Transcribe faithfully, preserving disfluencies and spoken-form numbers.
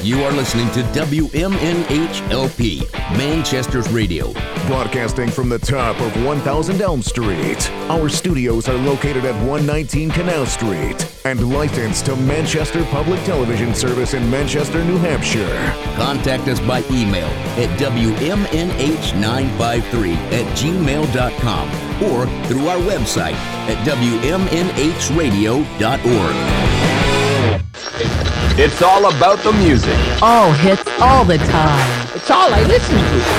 You are listening to W M N H L P, Manchester's Radio. Broadcasting from the top of one thousand Elm Street. Our studios are located at one nineteen Canal Street and licensed to Manchester Public Television Service in Manchester, New Hampshire. Contact us by email at W M N H nine five three at gmail dot com or through our website at W M N H radio dot org. It's all about the music. All hits all the time. It's all I listen to.